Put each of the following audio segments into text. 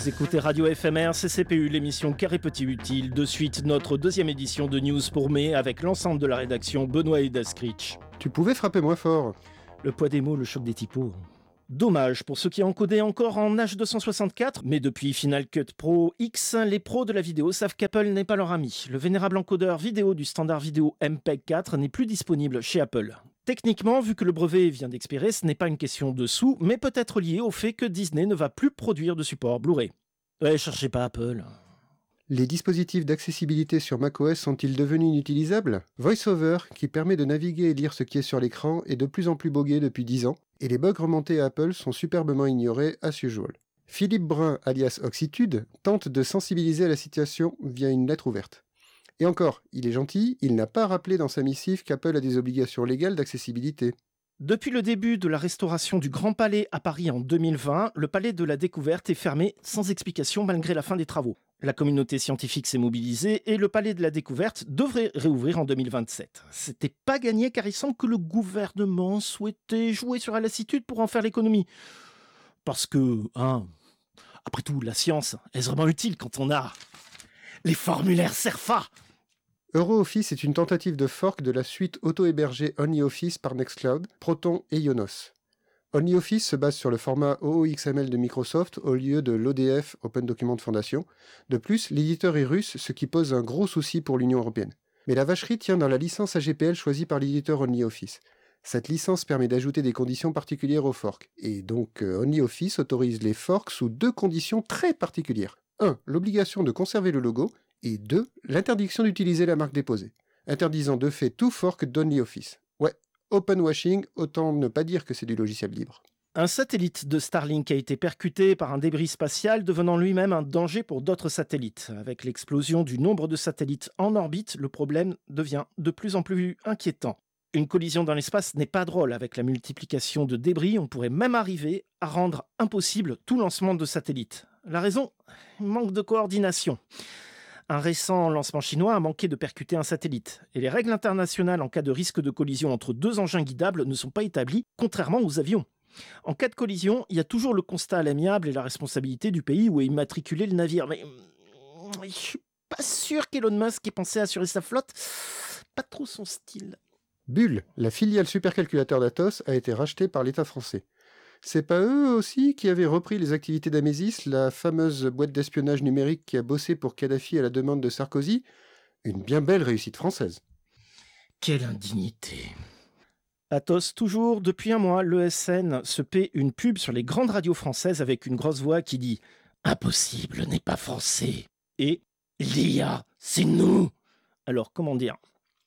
Vous écoutez Radio FMR, CCPU, l'émission Carré Petit Utile. De suite, notre deuxième édition de News pour mai avec l'ensemble de la rédaction Benoît et Daskrich. Tu pouvais frapper moins fort. Le poids des mots, le choc des typos. Dommage pour ceux qui encodaient encore en H264, mais depuis Final Cut Pro X, les pros de la vidéo savent qu'Apple n'est pas leur ami. Le vénérable encodeur vidéo du standard vidéo MPEG-4 n'est plus disponible chez Apple. Techniquement, vu que le brevet vient d'expirer, ce n'est pas une question de sous, mais peut-être lié au fait que Disney ne va plus produire de support Blu-ray. Ouais, cherchez pas Apple. Les dispositifs d'accessibilité sur macOS sont-ils devenus inutilisables ? VoiceOver, qui permet de naviguer et lire ce qui est sur l'écran, est de plus en plus bogué depuis 10 ans, et les bugs remontés à Apple sont superbement ignorés as usual. Philippe Brun, alias Oxitude, tente de sensibiliser à la situation via une lettre ouverte. Et encore, il est gentil, il n'a pas rappelé dans sa missive qu'Apple a des obligations légales d'accessibilité. Depuis le début de la restauration du Grand Palais à Paris en 2020, le Palais de la Découverte est fermé sans explication malgré la fin des travaux. La communauté scientifique s'est mobilisée et le Palais de la Découverte devrait réouvrir en 2027. C'était pas gagné car il semble que le gouvernement souhaitait jouer sur la lassitude pour en faire l'économie. Parce que, après tout, la science est vraiment utile quand on a les formulaires CERFA. EuroOffice est une tentative de fork de la suite auto-hébergée OnlyOffice par Nextcloud, Proton et Ionos. OnlyOffice se base sur le format OOXML de Microsoft au lieu de l'ODF, Open Document Foundation. De plus, l'éditeur est russe, ce qui pose un gros souci pour l'Union européenne. Mais la vacherie tient dans la licence AGPL choisie par l'éditeur OnlyOffice. Cette licence permet d'ajouter des conditions particulières aux forks. Et donc OnlyOffice autorise les forks sous deux conditions très particulières. 1. L'obligation de conserver le logo. Et 2. L'interdiction d'utiliser la marque déposée, interdisant de fait tout fork d'OnlyOffice. Ouais, open washing, autant ne pas dire que c'est du logiciel libre. Un satellite de Starlink a été percuté par un débris spatial, devenant lui-même un danger pour d'autres satellites. Avec l'explosion du nombre de satellites en orbite, le problème devient de plus en plus inquiétant. Une collision dans l'espace n'est pas drôle. Avec la multiplication de débris, on pourrait même arriver à rendre impossible tout lancement de satellites. La raison ? Manque de coordination. Un récent lancement chinois a manqué de percuter un satellite. Et les règles internationales en cas de risque de collision entre deux engins guidables ne sont pas établies, contrairement aux avions. En cas de collision, il y a toujours le constat à l'amiable et la responsabilité du pays où est immatriculé le navire. Mais je suis pas sûr qu'Elon Musk ait pensé à assurer sa flotte. Pas trop son style. Bull, la filiale supercalculateur d'Atos, a été rachetée par l'État français. C'est pas eux aussi qui avaient repris les activités d'Amesis, la fameuse boîte d'espionnage numérique qui a bossé pour Kadhafi à la demande de Sarkozy ? Une bien belle réussite française. Quelle indignité. Atos, toujours, depuis un mois, l'ESN se paie une pub sur les grandes radios françaises avec une grosse voix qui dit « Impossible n'est pas français » et « L'IA, c'est nous ». Alors, comment dire ?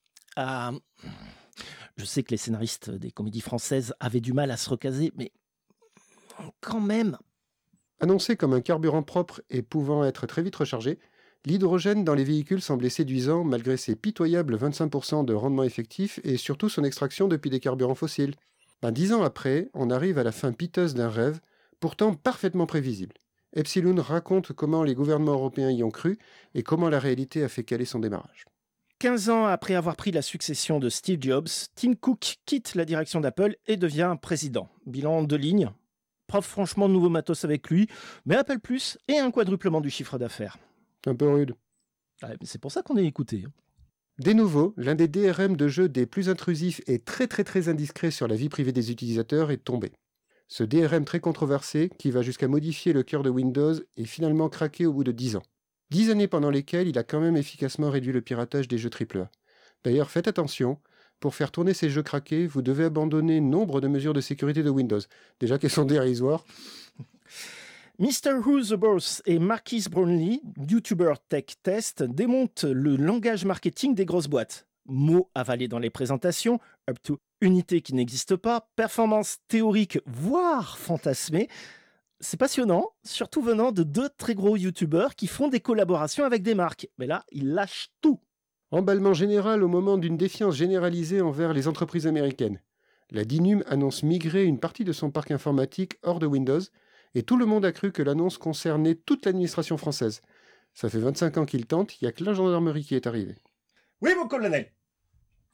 Je sais que les scénaristes des comédies françaises avaient du mal à se recaser, mais quand même. Annoncé comme un carburant propre et pouvant être très vite rechargé, l'hydrogène dans les véhicules semblait séduisant malgré ses pitoyables 25% de rendement effectif et surtout son extraction depuis des carburants fossiles. 10 ans après, on arrive à la fin piteuse d'un rêve, pourtant parfaitement prévisible. Epsilon raconte comment les gouvernements européens y ont cru et comment la réalité a fait caler son démarrage. 15 ans après avoir pris la succession de Steve Jobs, Tim Cook quitte la direction d'Apple et devient président. Bilan de ligne. Pas franchement de nouveau matos avec lui, mais Apple Plus et un quadruplement du chiffre d'affaires. Un peu rude. Ouais, c'est pour ça qu'on est écouté. Dès nouveau, l'un des DRM de jeu des plus intrusifs et très indiscrets sur la vie privée des utilisateurs est tombé. Ce DRM très controversé, qui va jusqu'à modifier le cœur de Windows, est finalement craqué au bout de 10 ans. 10 années pendant lesquelles il a quand même efficacement réduit le piratage des jeux AAA. D'ailleurs, faites attention, pour faire tourner ces jeux craqués, vous devez abandonner nombre de mesures de sécurité de Windows. Déjà qu'elles sont dérisoires. Mr. Who the Boss et Marquis Brownlee, YouTuber Tech Test, démontent le langage marketing des grosses boîtes. Mots avalés dans les présentations, up to unité qui n'existe pas, performance théorique, voire fantasmée. C'est passionnant, surtout venant de deux très gros youtubeurs qui font des collaborations avec des marques. Mais là, ils lâchent tout. Emballement général au moment d'une défiance généralisée envers les entreprises américaines. La DINUM annonce migrer une partie de son parc informatique hors de Windows, et tout le monde a cru que l'annonce concernait toute l'administration française. Ça fait 25 ans qu'il tente, il n'y a que la gendarmerie qui est arrivée. Oui, mon colonel.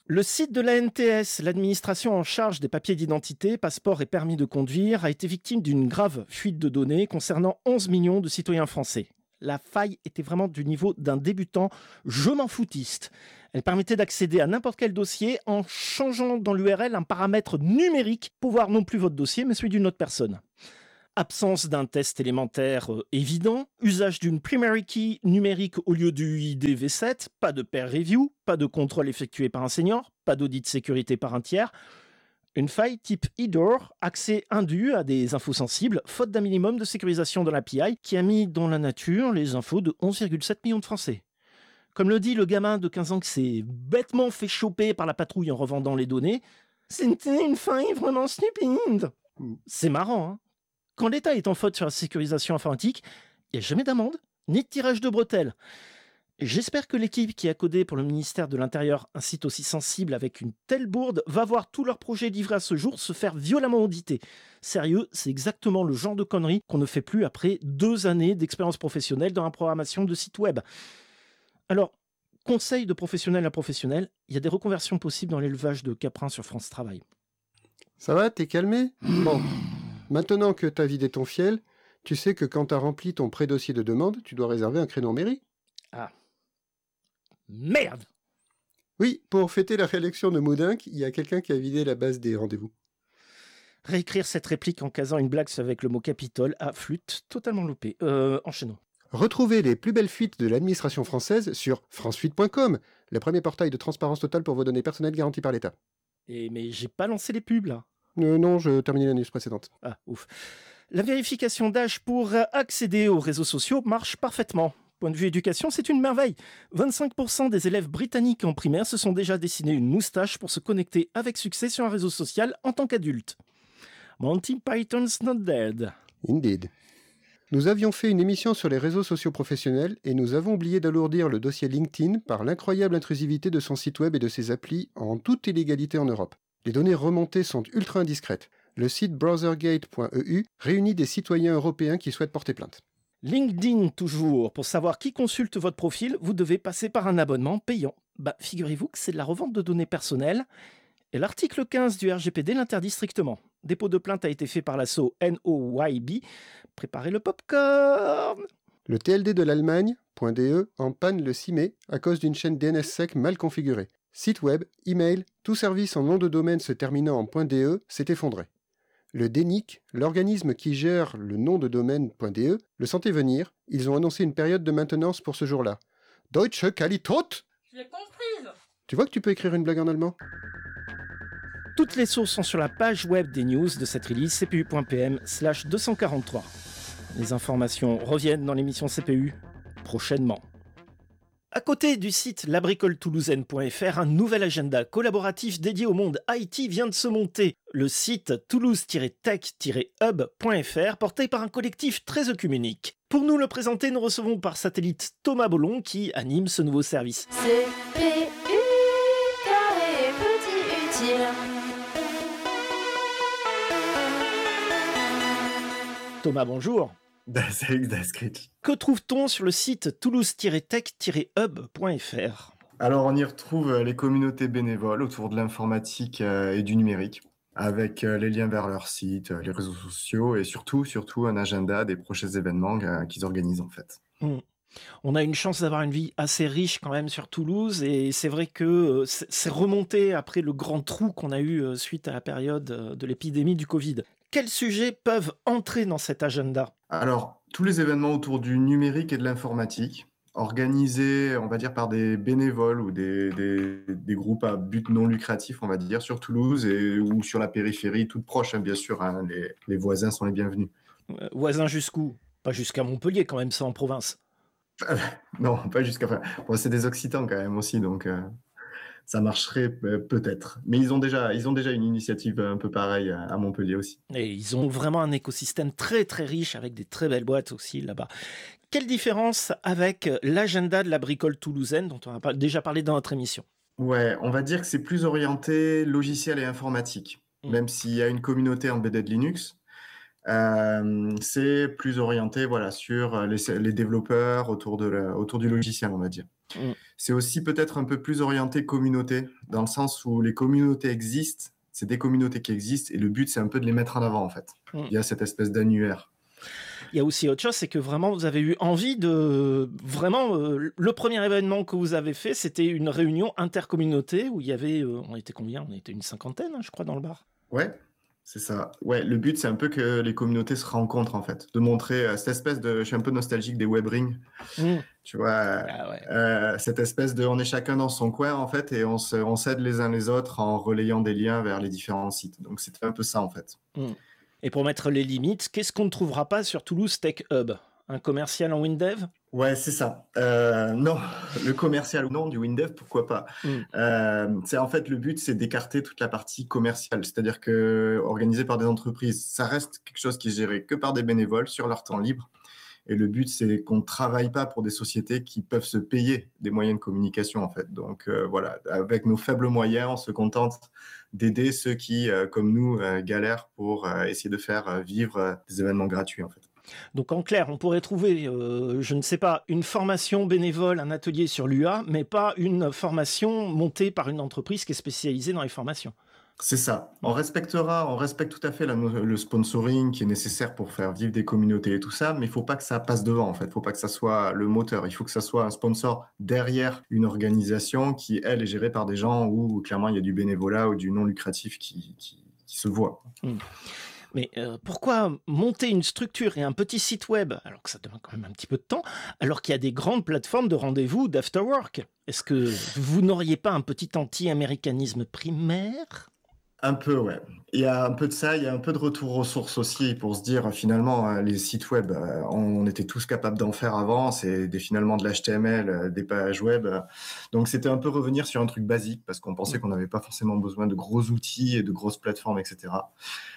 Le site de la NTS, l'administration en charge des papiers d'identité, passeports et permis de conduire, a été victime d'une grave fuite de données concernant 11 millions de citoyens français. La faille était vraiment du niveau d'un débutant je m'en foutiste. Elle permettait d'accéder à n'importe quel dossier en changeant dans l'URL un paramètre numérique pour voir non plus votre dossier mais celui d'une autre personne. Absence d'un test élémentaire évident, usage d'une primary key numérique au lieu du UID V7, pas de peer review, pas de contrôle effectué par un senior, pas d'audit de sécurité par un tiers. Une faille type EDOR, accès indu à des infos sensibles, faute d'un minimum de sécurisation de l'API qui a mis dans la nature les infos de 11,7 millions de Français. Comme le dit le gamin de 15 ans qui s'est bêtement fait choper par la patrouille en revendant les données, c'était une faille vraiment stupide. C'est marrant, hein. Quand l'État est en faute sur la sécurisation informatique, il n'y a jamais d'amende, ni de tirage de bretelles. Et j'espère que l'équipe qui a codé pour le ministère de l'Intérieur un site aussi sensible avec une telle bourde va voir tous leurs projets livrés à ce jour se faire violemment auditer. Sérieux, c'est exactement le genre de conneries qu'on ne fait plus après 2 années d'expérience professionnelle dans la programmation de sites web. Alors, conseil de professionnel à professionnel, il y a des reconversions possibles dans l'élevage de caprins sur France Travail. Ça va, t'es calmé ? Bon, maintenant que t'as vidé ton fiel, tu sais que quand t'as rempli ton pré-dossier de demande, tu dois réserver un créneau en mairie. Ah. Merde! Oui, pour fêter la réélection de Moudinque, il y a quelqu'un qui a vidé la base des rendez-vous. Réécrire cette réplique en casant une blague avec le mot Capitole à flûte, totalement loupé. Enchaînons. Retrouvez les plus belles fuites de l'administration française sur francefuite.com, le premier portail de transparence totale pour vos données personnelles garanties par l'État. Mais j'ai pas lancé les pubs là. Non, je terminais la news précédente. Ah, ouf. La vérification d'âge pour accéder aux réseaux sociaux marche parfaitement. Point de vue éducation, c'est une merveille. 25% des élèves britanniques en primaire se sont déjà dessinés une moustache pour se connecter avec succès sur un réseau social en tant qu'adultes. Monty Python's not dead. Indeed. Nous avions fait une émission sur les réseaux sociaux professionnels et nous avons oublié d'alourdir le dossier LinkedIn par l'incroyable intrusivité de son site web et de ses applis en toute illégalité en Europe. Les données remontées sont ultra indiscrètes. Le site browsergate.eu réunit des citoyens européens qui souhaitent porter plainte. LinkedIn toujours. Pour savoir qui consulte votre profil, vous devez passer par un abonnement payant. Figurez-vous que c'est de la revente de données personnelles. Et l'article 15 du RGPD l'interdit strictement. Dépôt de plainte a été fait par l'asso NOYB. Préparez le popcorn. Le TLD de l'Allemagne, .de, en panne le 6 mai à cause d'une chaîne DNSSEC mal configurée. Site web, email, tout service en nom de domaine se terminant en .de s'est effondré. Le DENIC, l'organisme qui gère le nom de domaine .de, le sentait venir. Ils ont annoncé une période de maintenance pour ce jour-là. Deutsche Qualität. Je l'ai comprise. Tu vois que tu peux écrire une blague en allemand ? Toutes les sources sont sur la page web des news de cette release cpu.pm/243. Les informations reviennent dans l'émission CPU prochainement. À côté du site labricoletoulousaine.fr, un nouvel agenda collaboratif dédié au monde IT vient de se monter. Le site toulouse-tech-hub.fr, porté par un collectif très œcuménique. Pour nous le présenter, nous recevons par satellite Thomas Bollon qui anime ce nouveau service. CPU, carré, petit utile. Thomas, bonjour. Salut Daskritch. Que trouve-t-on sur le site toulouse-tech-hub.fr ? Alors on y retrouve les communautés bénévoles autour de l'informatique et du numérique, avec les liens vers leur site, les réseaux sociaux et surtout un agenda des prochains événements qu'ils organisent en fait. On a une chance d'avoir une vie assez riche quand même sur Toulouse et c'est vrai que c'est remonté après le grand trou qu'on a eu suite à la période de l'épidémie du Covid. Quels sujets peuvent entrer dans cet agenda ? Alors, tous les événements autour du numérique et de l'informatique, organisés, on va dire, par des bénévoles ou des groupes à but non lucratif, on va dire, sur Toulouse ou sur la périphérie, toute proche, hein, bien sûr, hein, les voisins sont les bienvenus. Voisins jusqu'où ? Pas jusqu'à Montpellier quand même, ça en province. Non, pas jusqu'à... Bon, c'est des Occitans quand même aussi, donc ça marcherait peut-être. Mais ils ont déjà une initiative un peu pareille à Montpellier aussi. Et ils ont vraiment un écosystème très très riche avec des très belles boîtes aussi là-bas. Quelle différence avec l'agenda de la bricole toulousaine dont on a déjà parlé dans notre émission ? Ouais, on va dire que c'est plus orienté logiciel et informatique, même s'il y a une communauté embedded Linux. C'est plus orienté voilà, sur les développeurs autour du logiciel, on va dire. Mm. C'est aussi peut-être un peu plus orienté communauté, dans le sens où les communautés existent, c'est des communautés qui existent, et le but, c'est un peu de les mettre en avant, en fait. Mm. Il y a cette espèce d'annuaire. Il y a aussi autre chose, c'est que vraiment vous avez eu envie de... Vraiment, le premier événement que vous avez fait, c'était une réunion intercommunauté où il y avait... on était combien? On était une cinquantaine, hein, je crois, dans le bar. Ouais, c'est ça. Ouais, le but, c'est un peu que les communautés se rencontrent, en fait. De montrer cette espèce de... Je suis un peu nostalgique des web rings. Mm. Tu vois, Ah ouais. cette espèce de... On est chacun dans son coin, en fait, et on s'aide les uns les autres en relayant des liens vers les différents sites. Donc, c'était un peu ça, en fait. Mm. Et pour mettre les limites, qu'est-ce qu'on ne trouvera pas sur Toulouse Tech Hub? Un commercial en WinDev? Ouais, c'est ça. Non, le commercial ou non, du WinDev, pourquoi pas. C'est en fait le but, c'est d'écarter toute la partie commerciale, c'est-à-dire que organisé par des entreprises, ça reste quelque chose qui est géré que par des bénévoles sur leur temps libre. Et le but, c'est qu'on ne travaille pas pour des sociétés qui peuvent se payer des moyens de communication, en fait. Donc voilà, avec nos faibles moyens, on se contente d'aider ceux qui, comme nous, galèrent pour essayer de faire vivre des événements gratuits, en fait. Donc en clair, on pourrait trouver, je ne sais pas, une formation bénévole, un atelier sur l'UA, mais pas une formation montée par une entreprise qui est spécialisée dans les formations. C'est ça. On respecte tout à fait le sponsoring qui est nécessaire pour faire vivre des communautés et tout ça, mais il faut pas que ça passe devant, en fait. Il faut pas que ça soit le moteur. Il faut que ça soit un sponsor derrière une organisation qui, elle, est gérée par des gens où, clairement, il y a du bénévolat ou du non lucratif qui se voit. Mais pourquoi monter une structure et un petit site web, alors que ça demande quand même un petit peu de temps, alors qu'il y a des grandes plateformes de rendez-vous d'afterwork? Est-ce que vous n'auriez pas un petit anti-américanisme primaire? Un peu, ouais. Il y a un peu de ça, il y a un peu de retour aux sources aussi pour se dire finalement les sites web, on était tous capables d'en faire avant, c'est finalement de l'HTML, des pages web. Donc c'était un peu revenir sur un truc basique parce qu'on pensait qu'on n'avait pas forcément besoin de gros outils et de grosses plateformes, etc.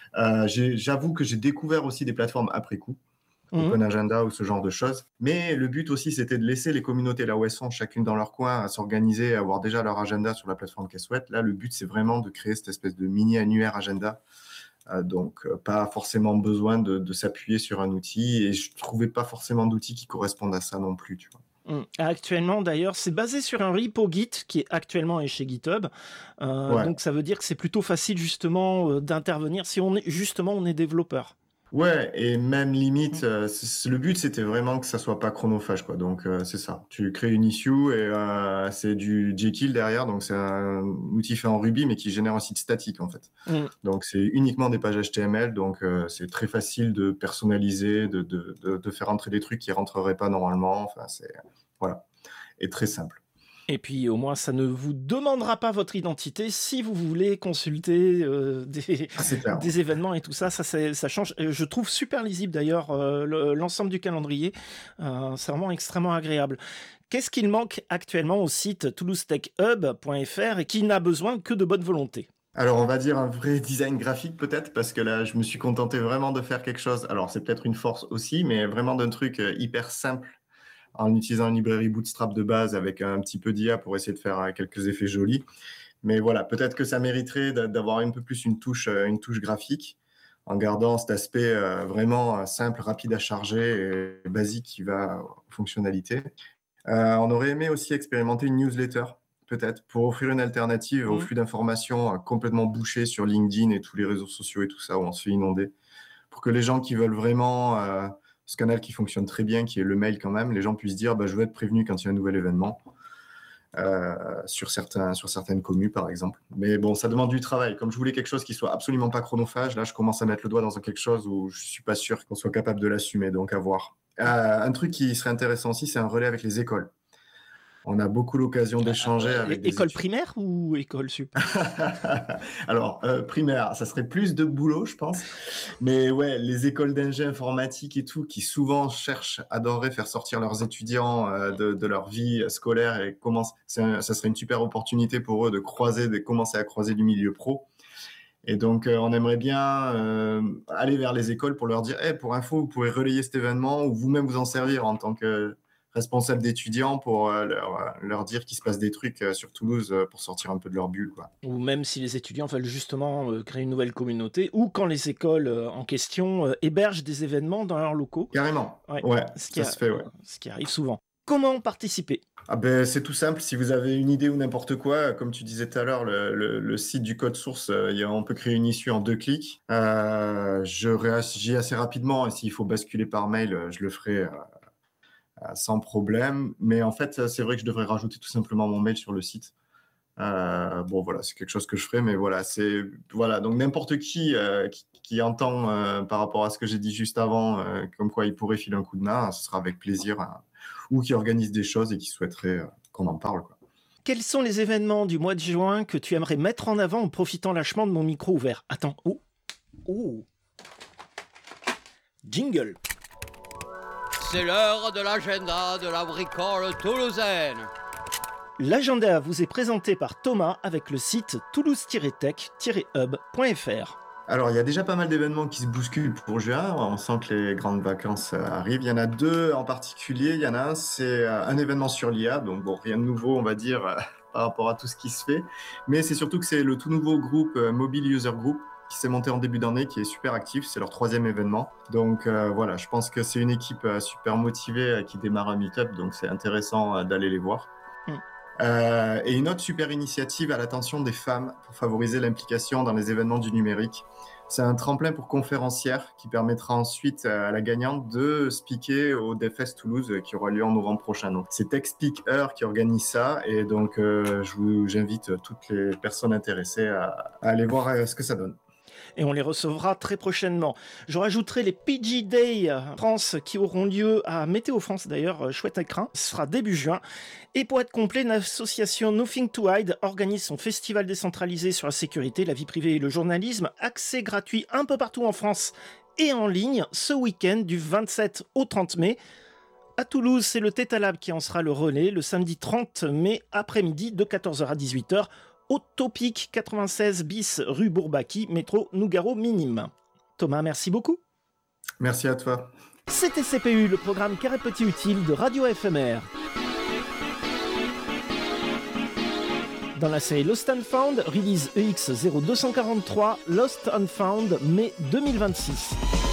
J'avoue que j'ai découvert aussi des plateformes après coup, Open Agenda ou ce genre de choses. Mais le but aussi, c'était de laisser les communautés là où elles sont, chacune dans leur coin, à s'organiser, à avoir déjà leur agenda sur la plateforme qu'elles souhaitent. Là, le but, c'est vraiment de créer cette espèce de mini-annuaire agenda. Donc, pas forcément besoin de s'appuyer sur un outil. Et je ne trouvais pas forcément d'outils qui correspondent à ça non plus, tu vois. Actuellement, d'ailleurs, c'est basé sur un repo Git qui est actuellement est chez GitHub. Ouais. Donc, ça veut dire que c'est plutôt facile justement d'intervenir si on est développeur. Ouais, et même limite, le but c'était vraiment que ça soit pas chronophage, quoi. Donc c'est ça. Tu crées une issue et c'est du Jekyll derrière, donc c'est un outil fait en Ruby mais qui génère un site statique en fait. Donc c'est uniquement des pages HTML, donc c'est très facile de personnaliser, de faire entrer des trucs qui rentreraient pas normalement. Enfin c'est voilà, et très simple. Et puis au moins, ça ne vous demandera pas votre identité si vous voulez consulter des événements et tout ça. Ça change. Je trouve super lisible d'ailleurs l'ensemble du calendrier. C'est vraiment extrêmement agréable. Qu'est-ce qu'il manque actuellement au site toulousetechhub.fr et qui n'a besoin que de bonne volonté? Alors, on va dire un vrai design graphique peut-être, parce que là, je me suis contenté vraiment de faire quelque chose. Alors, c'est peut-être une force aussi, mais vraiment d'un truc hyper simple, en utilisant une librairie Bootstrap de base avec un petit peu d'IA pour essayer de faire quelques effets jolis. Mais voilà, peut-être que ça mériterait d'avoir un peu plus une touche graphique, en gardant cet aspect vraiment simple, rapide à charger et basique qui va aux fonctionnalités. On aurait aimé aussi expérimenter une newsletter, peut-être, pour offrir une alternative au flux d'informations complètement bouché sur LinkedIn et tous les réseaux sociaux et tout ça, où on se fait inonder, pour que les gens qui veulent vraiment ce canal qui fonctionne très bien, qui est le mail quand même, les gens puissent dire je veux être prévenu quand il y a un nouvel événement, sur certaines communes par exemple. Mais bon, ça demande du travail. Comme je voulais quelque chose qui soit absolument pas chronophage, là je commence à mettre le doigt dans quelque chose où je suis pas sûr qu'on soit capable de l'assumer, donc à voir. Un truc qui serait intéressant aussi, c'est un relais avec les écoles. On a beaucoup l'occasion d'échanger avec des école primaire ou école sup? Alors, primaire, ça serait plus de boulot, je pense. Mais ouais, les écoles d'ingé informatique et tout, qui souvent adoreraient faire sortir leurs étudiants de leur vie scolaire et ça serait une super opportunité pour eux de commencer à croiser du milieu pro. Et donc, on aimerait bien aller vers les écoles pour leur dire pour info, vous pouvez relayer cet événement ou vous-même vous en servir en tant que responsables d'étudiants pour leur dire qu'il se passe des trucs sur Toulouse pour sortir un peu de leur bulle, quoi. Ou même si les étudiants veulent justement créer une nouvelle communauté, ou quand les écoles en question hébergent des événements dans leurs locaux. Carrément. Ouais, Ouais, ce qui ça se fait, ouais. ce qui arrive souvent. Comment participer? Ah ben, c'est tout simple, si vous avez une idée ou n'importe quoi, comme tu disais tout à l'heure, le site du code source, on peut créer une issue en 2 clics. Je réagis assez rapidement et s'il faut basculer par mail, je le ferai sans problème. Mais en fait, c'est vrai que je devrais rajouter tout simplement mon mail sur le site. Bon, voilà, c'est quelque chose que je ferai, mais voilà, donc n'importe qui entend par rapport à ce que j'ai dit juste avant, comme quoi il pourrait filer un coup de main, ce sera avec plaisir, ou qui organise des choses et qui souhaiterait qu'on en parle, quoi. Quels sont les événements du mois de juin que tu aimerais mettre en avant en profitant lâchement de mon micro ouvert? Attends, oh. Jingle. C'est l'heure de l'agenda de la bricole toulousaine. L'agenda vous est présenté par Thomas avec le site toulouse-tech-hub.fr. Alors, il y a déjà pas mal d'événements qui se bousculent pour juin. On sent que les grandes vacances arrivent. Il y en a 2 en particulier. Il y en a un, c'est un événement sur l'IA. Donc, bon, rien de nouveau, on va dire, par rapport à tout ce qui se fait. Mais c'est surtout que c'est le tout nouveau groupe Mobile User Group qui s'est monté en début d'année, qui est super actif. C'est leur 3e événement. Donc, voilà, je pense que c'est une équipe super motivée qui démarre un meet-up. Donc, c'est intéressant d'aller les voir. Et une autre super initiative à l'attention des femmes pour favoriser l'implication dans les événements du numérique. C'est un tremplin pour conférencières qui permettra ensuite à la gagnante de speaker au DevFest Toulouse qui aura lieu en novembre prochain. Donc, c'est TechSpeaker qui organise ça et donc j'invite toutes les personnes intéressées à aller voir ce que ça donne. Et on les recevra très prochainement. Je rajouterai les PG Day France qui auront lieu à Météo France d'ailleurs, chouette écrin. Ce sera début juin. Et pour être complet, l'association Nothing to Hide organise son festival décentralisé sur la sécurité, la vie privée et le journalisme. Accès gratuit un peu partout en France et en ligne ce week-end du 27 au 30 mai. À Toulouse, c'est le Theta Lab qui en sera le relais le samedi 30 mai après-midi de 14h à 18h. Au Topic 96 bis rue Bourbaki, métro Nougaro Minime. Thomas, merci beaucoup. Merci à toi. C'était CPU, le programme Carré Petit Utile de Radio FMR. Dans la série Lost and Found, release EX0243, Lost and Found, mai 2026.